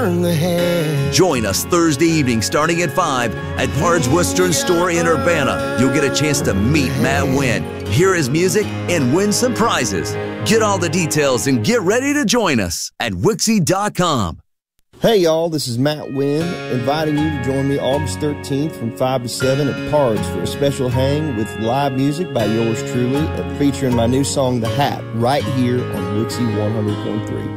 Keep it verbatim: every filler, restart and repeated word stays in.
turn the head. Join us Thursday evening starting at five at Pard's Western Store in Urbana. You'll get a chance to meet Matt Winn, hear his music, and win some prizes. Get all the details and get ready to join us at Wixie dot com. Hey y'all, this is Matt Winn, inviting you to join me August thirteenth from five to seven at Pard's for a special hang with live music by yours truly, featuring my new song, The Hat, right here on Wixie one hundred point three.